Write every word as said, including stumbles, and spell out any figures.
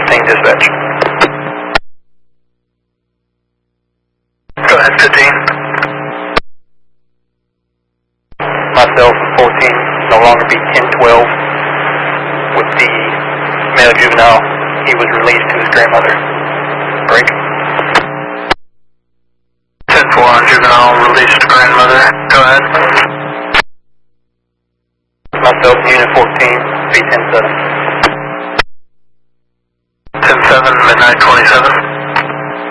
fourteen dispatch. Go ahead, fifteen. Myself, fourteen, no longer be ten twelve with the male juvenile. He was released to his grandmother. Break. ten four on juvenile, released to grandmother. Go ahead. Myself, unit fourteen, be ten seven. ten seven, midnight twenty-seven.